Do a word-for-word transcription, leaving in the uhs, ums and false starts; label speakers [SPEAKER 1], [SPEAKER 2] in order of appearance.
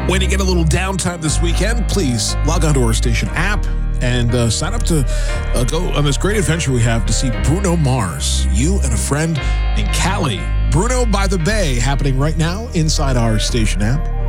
[SPEAKER 1] When you get a little downtime this weekend, please log on to our station app and uh, sign up to uh, go on this great adventure we have to see Bruno Mars. You and a friend in Cali. Bruno by the Bay, happening right now inside our station app.